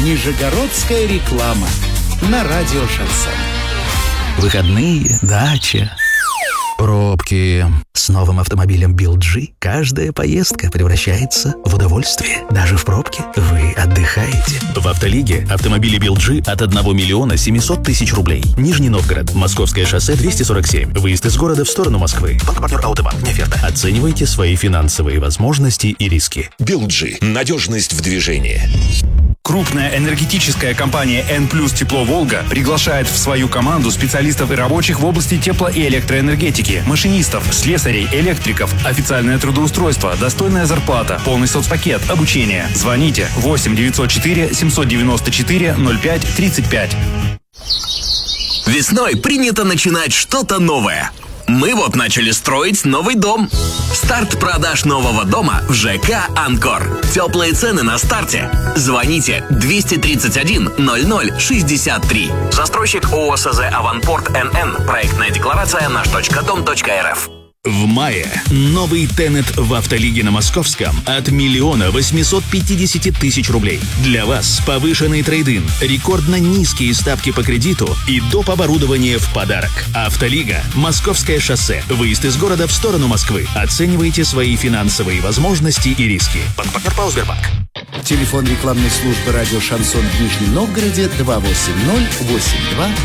Нижегородская реклама на радио «Шансон». Выходные, дача, пробки. С новым автомобилем BYD каждая поездка превращается в удовольствие. Даже в пробке вы отдыхаете. В «Автолиге» автомобили BYD от 1 миллиона 700 тысяч рублей. Нижний Новгород, Московское шоссе 247. Выезд из города в сторону Москвы. Банк-партнер «Аутобанк». Не оферта. Оценивайте свои финансовые возможности и риски. BYD. Надежность в движении. Крупная энергетическая компания N+ Тепло Волга приглашает в свою команду специалистов и рабочих в области тепло- и электроэнергетики, машинистов, слесарей, электриков, официальное трудоустройство, достойная зарплата, полный соцпакет, обучение. Звоните 8 904 794 05 35. Весной принято начинать что-то новое. Мы вот начали строить новый дом. Старт продаж нового дома в ЖК «Анкор». Теплые цены на старте. Звоните 231 00 63. Застройщик ООСЗ «Аванпорт НН». Проектная декларация наш.дом.рф. В мае новый Тенет в «Автолиге» на Московском от 1 850 000 рублей. Для вас повышенный трейд-ин, рекордно низкие ставки по кредиту и доп. Оборудование в подарок. «Автолига», Московское шоссе. Выезд из города в сторону Москвы. Оценивайте свои финансовые возможности и риски. Банк-партнер ПАО «Сбербанк». Телефон рекламной службы радио «Шансон» в Нижнем Новгороде 280 82